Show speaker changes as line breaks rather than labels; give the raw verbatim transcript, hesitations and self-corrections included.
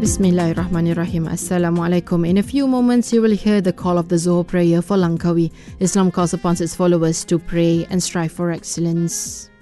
Bismillahirrahmanirrahim. Assalamualaikum. In a few moments, you will hear the call of the Zohar prayer for Langkawi. Islam calls upon its followers to pray and strive for excellence.